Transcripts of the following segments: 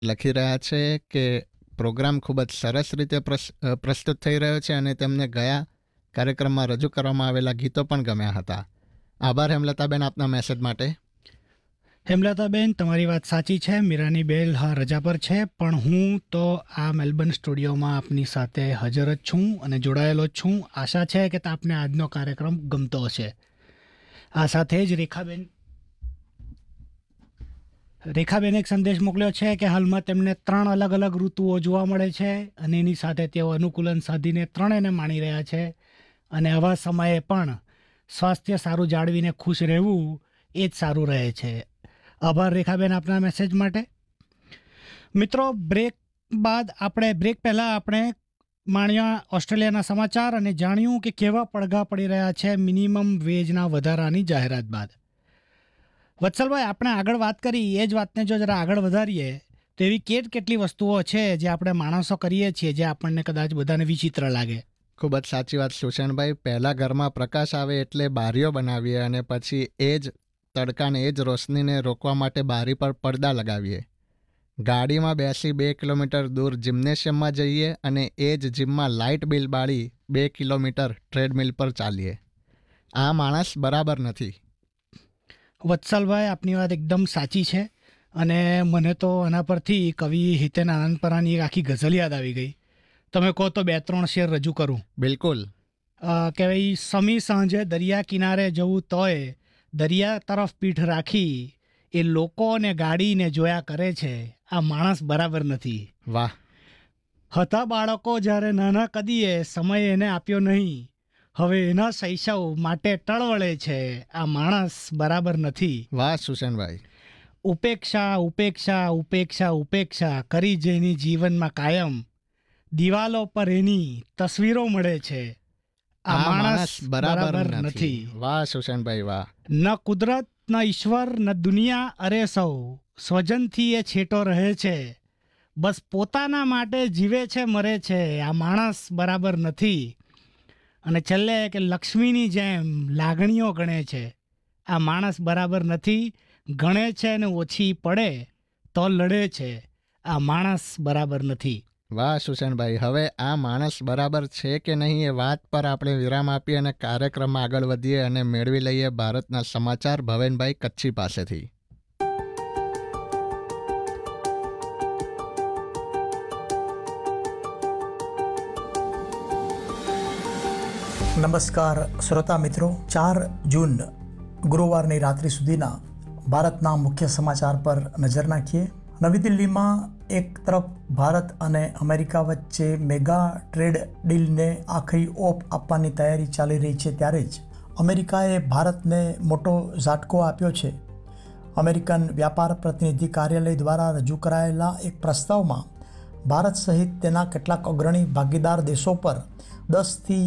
લખી રહ્યા છે કે પ્રોગ્રામ ખૂબ જ સરસ રીતે પ્રસ્તુત થઈ રહ્યો છે અને તેમને ગયા કાર્યક્રમમાં રજૂ કરવામાં આવેલા ગીતો પણ ગમ્યા હતા. આભાર હેમલતાબેન આપના મેસેજ માટે. હેમલતાબેન, તમારી વાત સાચી છે. મીરાની બેન રજા પર છે, પણ હું તો આ મેલબર્ન સ્ટુડિયોમાં આપની સાથે હાજર જ છું અને જોડાયેલો જ છું. આશા છે કે આપને આજનો કાર્યક્રમ ગમતો હશે. આ સાથે જ રેખાબેન એક સંદેશ મોકલ્યો છે કે હાલમાં તેમને 3 અલગ અલગ ઋતુઓ જોવા મળે છે અને એની સાથે તેઓ અનુકૂલન સાધીને ત્રણેયને માણી રહ્યા છે અને આવા સમયે પણ સ્વાસ્થ્ય સારું જાળવીને ખુશ રહેવું એ જ સારું રહે છે. આભાર રેખાબેન આપના મેસેજ માટે. મિત્રો, બ્રેક પહેલાં આપણે માણ્યા ઓસ્ટ્રેલિયાના સમાચાર અને જાણ્યું કે કેવા પડઘા પડી રહ્યા છે મિનિમમ વેજના વધારાની જાહેરાત બાદ. વત્સલભાઈ, આપણે આગળ વાત કરી એ જ વાતને જો જરા આગળ વધારીએ તો એવી કેટલી વસ્તુઓ છે જે આપણે માણસો કરીએ છીએ જે આપણને કદાચ બધાને વિચિત્ર લાગે. ખૂબ જ સાચી વાત સુષણભાઈ. પહેલાં ઘરમાં પ્રકાશ આવે એટલે બારીઓ બનાવીએ અને પછી એ જ તડકાને એ જ રોશનીને રોકવા માટે બારી પર પડદા લગાવીએ. ગાડીમાં બેસી 2 કિલોમીટર દૂર જિમ્નેશિયમમાં જઈએ અને એ જ જિમમાં લાઇટ બિલ બાળી 2 કિલોમીટર ટ્રેડમિલ પર ચાલીએ. આ માણસ બરાબર નથી. વત્સલભાઈ, આપની વાત એકદમ સાચી છે અને મને તો આના પરથી કવિ હિતેન આનંદપરાની એક આખી ગઝલ યાદ આવી ગઈ. તમે કહો તો 2-3 શેર રજૂ કરું. બિલકુલ. કે ભાઈ, સમી સાંજે દરિયા કિનારે જવું તોય દરિયા તરફ પીઠ રાખી એ લોકો ને ગાડીને જોયા કરે છે. આ માણસ બરાબર નથી. વાહ. હતા બાળકો જ્યારે નાના કદીએ સમય એને આપ્યો નહીં, હવે એના શૈશવ માટે ટળવળે છે. આ માણસ બરાબર નથી. વાહ સુષણભાઈ. ઉપેક્ષા ઉપેક્ષા ઉપેક્ષા ઉપેક્ષા કરી જેની જીવનમાં કાયમ દિવાલો પર એની તસવીરો મળે છે. આ માણસ બરાબર નથી. વાહ સુષણભાઈ વાહ. ન કુદરત, ન ઈશ્વર, ન દુનિયા, અરે સૌ સ્વજનથી એ છેટો રહે છે. બસ પોતાના માટે જીવે છે, મરે છે. આ માણસ બરાબર નથી. અને છેલ્લે કે લક્ષ્મીની જેમ લાગણીઓ ગણે છે. આ માણસ બરાબર નથી. ગણે છે અને ઓછી પડે તો લડે છે. આ માણસ બરાબર નથી. વાહ સુષણભાઈ. હવે આ માણસ બરાબર છે કે નહીં એ વાત પર આપણે વિરામ આપીએ અને કાર્યક્રમમાં આગળ વધીએ અને મેળવી લઈએ ભારતના સમાચાર ભવેનભાઈ કચ્છી પાસેથી. નમસ્કાર શ્રોતા મિત્રો. 4 જૂન ગુરુવારની રાત્રિ સુધીના ભારતના મુખ્ય સમાચાર પર નજર નાખીએ. નવી દિલ્હીમાં એક તરફ ભારત અને અમેરિકા વચ્ચે મેગા ટ્રેડ ડીલને આખરી ઓપ આપવાની તૈયારી ચાલી રહી છે ત્યારે જ અમેરિકાએ ભારતને મોટો ઝાટકો આપ્યો છે. અમેરિકન વ્યાપાર પ્રતિનિધિ કાર્યાલય દ્વારા રજૂ કરાયેલા એક પ્રસ્તાવમાં ભારત સહિત તેના કેટલાક અગ્રણી ભાગીદાર દેશો પર 10થી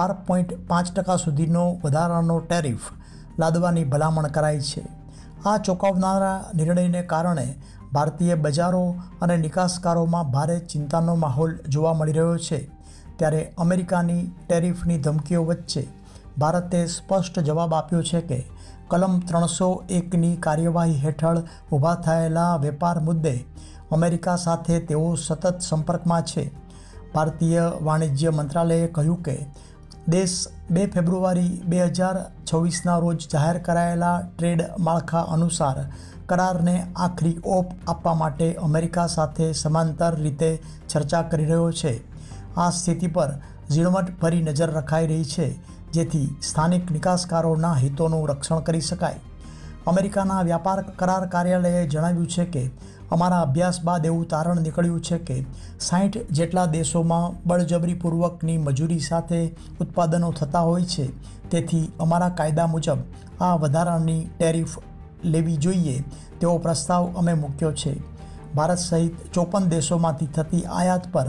12.5% સુધીનો વધારાનો ટેરિફ લાદવાની ભલામણ કરાઈ છે. આ ચોંકાવનારા નિર્ણયને કારણે ભારતીય બજારો અને નિકાસકારોમાં ભારે ચિંતાનો માહોલ જોવા મળી રહ્યો છે. ત્યારે અમેરિકાની ટેરિફની ધમકીઓ વચ્ચે ભારતે સ્પષ્ટ જવાબ આપ્યો છે કે કલમ 301ની કાર્યવાહી હેઠળ ઊભા થયેલા વેપાર મુદ્દે અમેરિકા સાથે તેઓ સતત સંપર્કમાં છે. ભારતીય વાણિજ્ય મંત્રાલયે કહ્યું કે દેશ 2 ફેબ્રુઆરી 2026ના રોજ જાહેર કરાયેલા ટ્રેડ માળખા અનુસાર કરારને આખરી ઓપ આપવા માટે અમેરિકા સાથે સમાંતર રીતે ચર્ચા કરી રહ્યો છે. આ સ્થિતિ પર ઝીણવટભરી નજર રખાઈ રહી છે જેથી સ્થાનિક નિકાસકારોના હિતોનું રક્ષણ કરી શકાય. અમેરિકાના વ્યાપાર કરાર કાર્યાલયે જણાવ્યું છે કે અમારા અભ્યાસ બાદ એવું તારણ નીકળ્યું છે કે 60 જેટલા દેશોમાં બળજબરીપૂર્વકની મજૂરી સાથે ઉત્પાદનો થતા હોય છે. તેથી અમારા કાયદા મુજબ આ વધારાની ટેરિફ લેવી જોઈએ તેવો પ્રસ્તાવ અમે મૂક્યો છે. ભારત સહિત 54 દેશોમાંથી થતી આયાત પર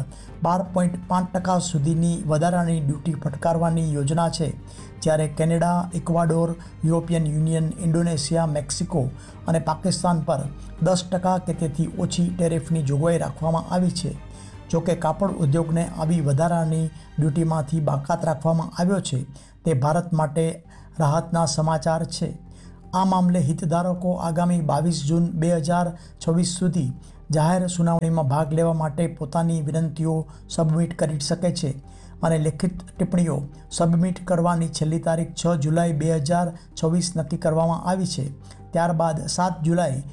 12.5% સુધીની વધારાની ડ્યુટી ફટકારવાની યોજના છે. જ્યારે Canada, equator, European union, Indonesia, Mexico અને પાકિસ્તાન પર 10% કે તેથી ઓછી ટેરિફની જોગવાઈ રાખવામાં આવી છે. જોકે કાપડ ઉદ્યોગને આવી વધારાની ડ્યુટીમાંથી બાકાત રાખવામાં આવ્યો છે તે ભારત માટે રાહતના સમાચાર છે. આ મામલે હિતધારકો આગામી 22 જૂન 2026 સુધી જાહેર સુનાવણીમાં ભાગ લેવા માટે પોતાની વિનંતીઓ સબમિટ કરી શકે છે અને લેખિત ટિપ્પણીઓ સબમિટ કરવાની છેલ્લી તારીખ 6 જુલાઈ 2026 નક્કી કરવામાં આવી છે. ત્યારબાદ 7 જુલાઈ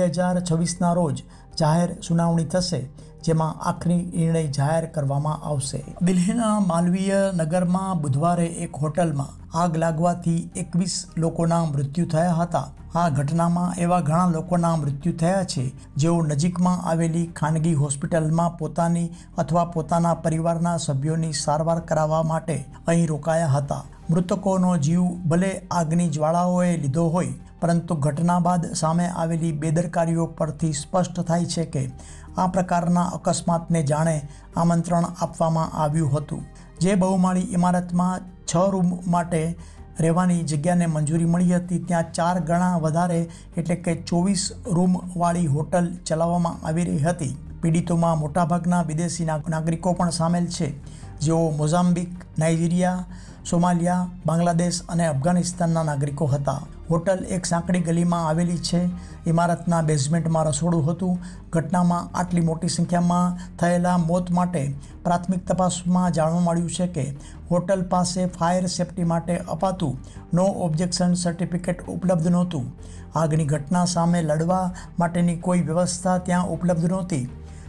2026ના રોજ જાહેર સુનાવણી થશે, જેમાં આખરી નિર્ણય જાહેર કરવામાં આવશે. દિલ્હીના માલવીય નગરમાં બુધવારે એક હોટલમાં આગ લાગવાથી 21 લોકોના મૃત્યુ થયા હતા. આ ઘટનામાં એવા ઘણા લોકોના મૃત્યુ થયા છે જેઓ નજીકમાં આવેલી ખાનગી હોસ્પિટલમાં પોતાની અથવા પોતાના પરિવારના સભ્યોની સારવાર કરાવવા માટે અહીં રોકાયા હતા. મૃતકોનો જીવ ભલે આગની જ્વાળાઓએ લીધો હોય, પરંતુ ઘટના બાદ સામે આવેલી બેદરકારીઓ પરથી સ્પષ્ટ થાય છે કે આ પ્રકારના અકસ્માતને જાણે આમંત્રણ આપવામાં આવ્યું હતું. જે બહુમાળી ઇમારતમાં 6 રૂમ માટે રહેવાની જગ્યાને મંજૂરી મળી હતી, ત્યાં 4 ગણા વધારે એટલે કે 24 રૂમવાળી હોટલ ચલાવવામાં આવી રહી હતી. પીડિતોમાં મોટાભાગના વિદેશી નાગરિકો પણ સામેલ છે, જેઓ મોઝામ્બિક, નાઇજીરિયા, સોમાલિયા, બાંગ્લાદેશ અને અફઘાનિસ્તાનના નાગરિકો હતા. હોટલ એક સાંકડી ગલીમાં આવેલી છે. ઇમારતના બેઝમેન્ટમાં રસોડું હતું. ઘટનામાં આટલી મોટી સંખ્યામાં થયેલા મોત માટે પ્રાથમિક તપાસમાં જાણવા મળ્યું છે કે હોટલ પાસે ફાયર સેફટી માટે અપાતું નો ઓબ્જેક્શન સર્ટિફિકેટ ઉપલબ્ધ નહોતું. આગની ઘટના સામે લડવા માટેની કોઈ વ્યવસ્થા ત્યાં ઉપલબ્ધ નહોતી.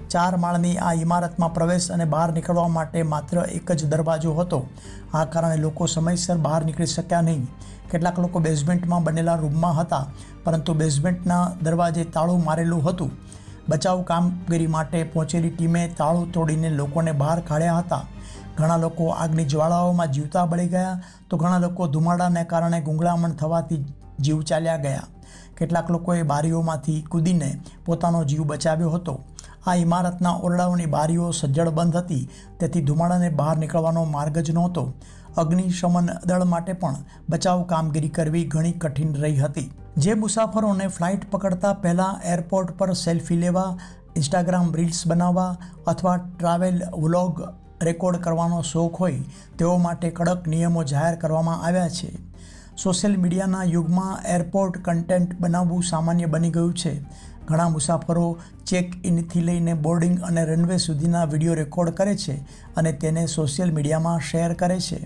4 માળની આ ઇમારતમાં પ્રવેશ અને બહાર નીકળવા માટે માત્ર એક જ દરવાજો હતો. આ કારણે લોકો સમયસર બહાર નીકળી શક્યા નહીં. કેટલાક લોકો બેઝમેન્ટમાં બનેલા રૂમમાં હતા, પરંતુ બેઝમેન્ટના દરવાજે તાળું મારેલું હતું. બચાવ કામગીરી માટે પહોંચેલી ટીમે તાળું તોડીને લોકોને બહાર કાઢ્યા હતા. ઘણા લોકો આગની જ્વાળાઓમાં જીવતા બળી ગયા, તો ઘણા લોકો ધુમાડાને કારણે ગુંગળામણ થવાથી જીવ ચાલ્યા ગયા. કેટલાક લોકોએ બારીઓમાંથી કૂદીને પોતાનો જીવ બચાવ્યો હતો. આ ઇમારતના ઓરડાઓની બારીઓ સજ્જડ બંધ હતી, તેથી ધુમાડાને બહાર નીકળવાનો માર્ગ જ નહોતો. અગ્નિશમન દળ માટે પણ બચાવ કામગીરી કરવી ઘણી કઠિન રહી હતી. જે મુસાફરોને ફ્લાઇટ પકડતા પહેલાં એરપોર્ટ પર સેલ્ફી લેવા, ઇન્સ્ટાગ્રામ રીલ્સ બનાવવા અથવા ટ્રાવેલ વ્લોગ રેકોર્ડ કરવાનો શોખ હોય, તેઓ માટે કડક નિયમો જાહેર કરવામાં આવ્યા છે. સોશિયલ મીડિયાના યુગમાં એરપોર્ટ કન્ટેન્ટ બનાવવું સામાન્ય બની ગયું છે. ઘણા મુસાફરો ચેક ઇનથી લઈને બોર્ડિંગ અને રનવે સુધીના વિડીયો રેકોર્ડ કરે છે અને તેને સોશિયલ મીડિયામાં શેર કરે છે.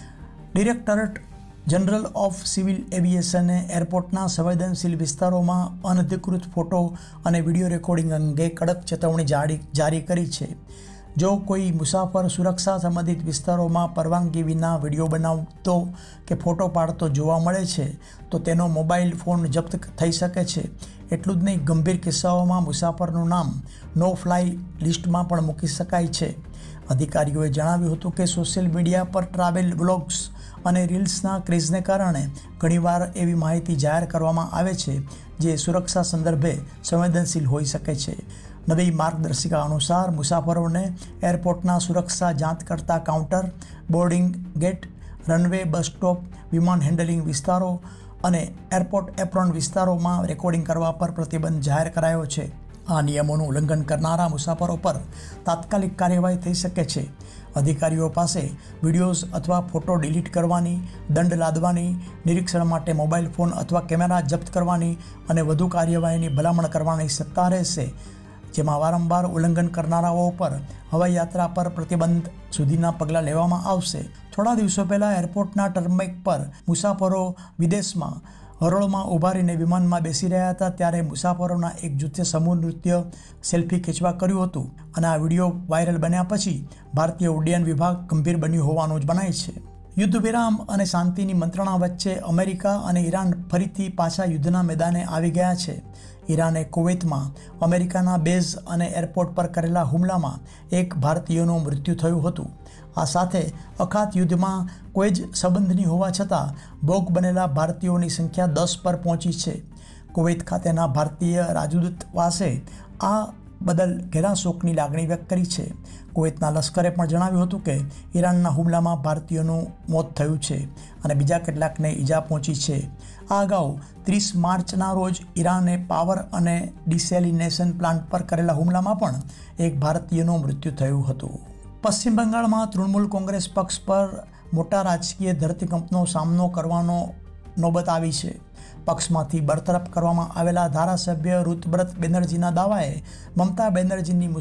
ડિરેક્ટરેટ જનરલ ઓફ સિવિલ એવિએશને એરપોર્ટના સંવેદનશીલ વિસ્તારોમાં અનધિકૃત ફોટો અને વિડીયો રેકોર્ડિંગ અંગે કડક ચેતવણી જારી કરી છે. જો કોઈ મુસાફર સુરક્ષા સંબંધિત વિસ્તારોમાં પરવાનગી વિના વિડીયો બનાવતો કે ફોટો પાડતો જોવા મળે છે, તો તેનો મોબાઈલ ફોન જપ્ત થઈ શકે છે. એટલું જ નહીં, ગંભીર કિસ્સાઓમાં મુસાફરનું નામ નો ફ્લાય લિસ્ટમાં પણ મૂકી શકાય છે. અધિકારીઓએ જણાવ્યું હતું કે સોશિયલ મીડિયા પર ટ્રાવેલ વ્લોગ્સ અને રીલ્સના ક્રેઝને કારણે ઘણીવાર એવી માહિતી જાહેર કરવામાં આવે છે જે સુરક્ષા સંદર્ભે સંવેદનશીલ હોઈ શકે છે. નવી માર્ગદર્શિકા અનુસાર મુસાફરોને એરપોર્ટના સુરક્ષા જાંચ કરતા counter, boarding gate, runway, bus stop, વિમાન હેન્ડલિંગ વિસ્તારો અને એરપોર્ટ એપ્રોન વિસ્તારોમાં રેકોર્ડિંગ કરવા પર પ્રતિબંધ જાહેર કરાયો છે. આ નિયમોનું ઉલ્લંઘન કરનારા મુસાફરો પર તાત્કાલિક કાર્યવાહી થઈ શકે છે. અધિકારીઓ પાસે વિડીયોઝ અથવા ફોટો ડિલીટ કરવાની, દંડ લાદવાની, નિરીક્ષણ માટે મોબાઈલ ફોન અથવા કેમેરા જપ્ત કરવાની અને વધુ કાર્યવાહીની ભલામણ કરવાની સત્તા રહેશે, જેમાં વારંવાર ઉલ્લંઘન કરનારાઓ પર હવાઈ યાત્રા પર પ્રતિબંધ સુધીના પગલાં લેવામાં આવશે. થોડા દિવસો પહેલાં એરપોર્ટના ટર્મેક પર મુસાફરો વિદેશમાં હરોળમાં ઊભા રહીને વિમાનમાં બેસી રહ્યા હતા, ત્યારે મુસાફરોના એક જૂથે સમૂહ નૃત્ય સેલ્ફી ખેંચવા કર્યું હતું અને આ વિડીયો વાયરલ બન્યા પછી ભારતીય ઉડ્ડયન વિભાગ ગંભીર બન્યું હોવાનું જ મનાય છે. યુદ્ધ વિરામ અને શાંતિની મંત્રણા વચ્ચે અમેરિકા અને ઈરાન ફરીથી પાછા યુદ્ધના મેદાને આવી ગયા છે. ઈરાને કુવૈતમાં અમેરિકાના બેઝ અને એરપોર્ટ પર કરેલા હુમલામાં એક ભારતીયનું મૃત્યુ થયું હતું. આ સાથે અખાત યુદ્ધમાં કોઈ જ સંબંધ નહીં હોવા છતાં ભોગ બનેલા ભારતીયોની સંખ્યા 10 પર પહોંચી છે. કુવૈત ખાતેના ભારતીય રાજદૂતાવાસે આ બદલ ઘેરા શોકની લાગણી વ્યક્ત કરી છે. કુવૈતના લશ્કરે પણ જણાવ્યું હતું કે ઈરાનના હુમલામાં ભારતીયોનું મોત થયું છે અને બીજા કેટલાકને ઈજા પહોંચી છે. આ અગાઉ 30 માર્ચના રોજ ઈરાને પાવર અને ડિસેલિનેશન પ્લાન્ટ પર કરેલા હુમલામાં પણ એક ભારતીયનું મૃત્યુ થયું હતું. પશ્ચિમ બંગાળમાં તૃણમૂલ કોંગ્રેસ પક્ષ પર મોટા રાજકીય ધરતીકંપનો સામનો કરવાનો નોબત આવી છે. પક્ષમાંથી બરતરફ કરવામાં આવેલા ધારાસભ્ય ઋતુબ્રત બેનર્જીના દાવાએ મમતા બેનર્જીની